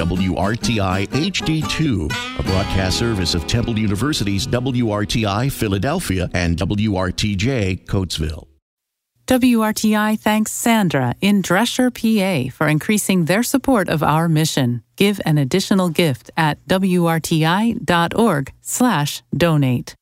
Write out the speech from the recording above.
WRTI HD2, a broadcast service of Temple University's WRTI Philadelphia and WRTJ Coatesville. WRTI thanks Sandra in Dresher, PA, for increasing their support of our mission. Give an additional gift at wrti.org/donate.